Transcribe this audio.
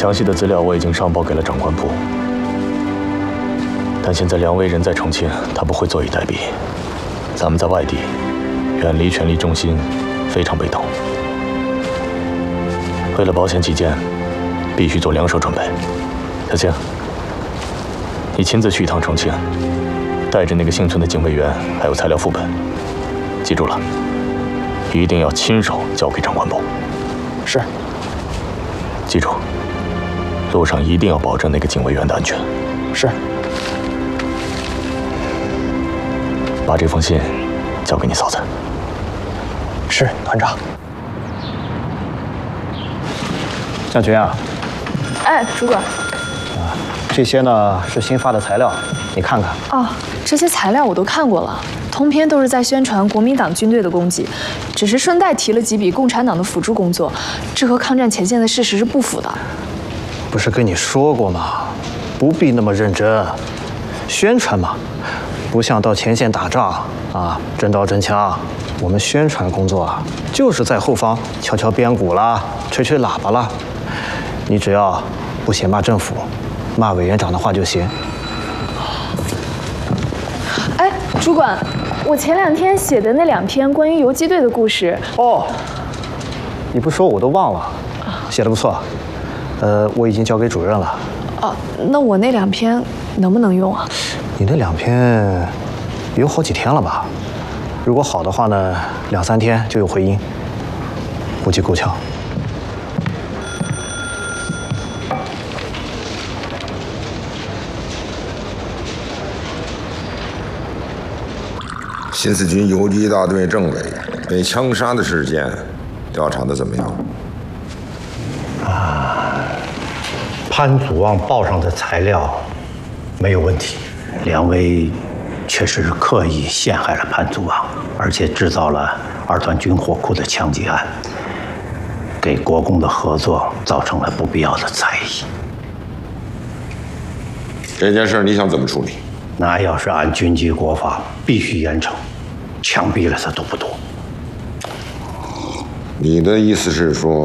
详细的资料我已经上报给了长官部，但现在梁威人在重庆，他不会坐以待毙。咱们在外地，远离权力中心，非常被动。为了保险起见，必须做两手准备。小青，你亲自去一趟重庆，带着那个幸存的警卫员还有材料副本，记住了，一定要亲手交给长官部。 是。 记住，路上一定要保证那个警卫员的安全。 是。 把这封信交给你嫂子。 是，团长。向军啊。 哎，主管。 这些呢是新发的材料，你看看。 哦，这些材料我都看过了，通篇都是在宣传国民党军队的功绩，只是顺带提了几笔共产党的辅助工作，这和抗战前线的事实是不符的。 不是跟你说过吗？不必那么认真，宣传嘛，不像到前线打仗啊，真刀真枪。我们宣传工作啊，就是在后方敲敲边鼓啦，吹吹喇叭啦。你只要不写骂政府、骂委员长的话就行。 哎，主管，我前2天写的那2篇关于游击队的故事。 哦，你不说我都忘了，写得不错。我已经交给主任了。 哦，那我那2篇能不能用啊？ 你那2篇有好几天了吧？如果好的话呢，2、3天就有回音，估计够呛。 新四军游击大队政委被枪杀的事件，调查的怎么样？ 潘祖望报上的材料没有问题，梁威确实是刻意陷害了潘祖望，而且制造了2团军火库的枪击案，给国共的合作造成了不必要的猜疑。 这件事你想怎么处理？ 那要是按军纪国法，必须严惩，枪毙了他都不多。 你的意思是说，